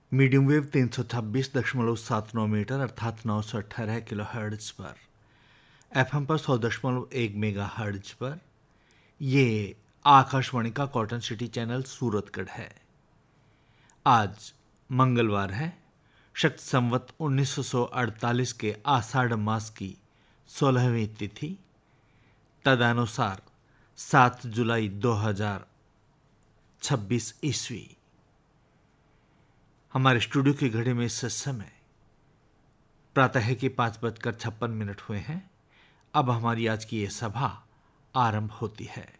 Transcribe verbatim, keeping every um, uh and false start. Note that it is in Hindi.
मीडियम वेव तीन सौ छब्बीस दशमलव सात नौ मीटर अर्थात नौ सौ अट्ठारह किलो हर्ट्ज पर, एफएम पर सौ दशमलव एक मेगा हर्ट्ज पर। ये आकाशवाणी का कॉटन सिटी चैनल सूरतगढ़ है। आज मंगलवार है, शक संवत उन्नीस सौ अड़तालीस के आषाढ़ मास की सोलहवीं तिथि, तदनुसार सात जुलाई दो हजार छब्बीस ईस्वी। हमारे स्टूडियो की घड़ी में इस समय प्रातः के पाँच बजकर छप्पन मिनट हुए हैं। अब हमारी आज की ये सभा आरंभ होती है।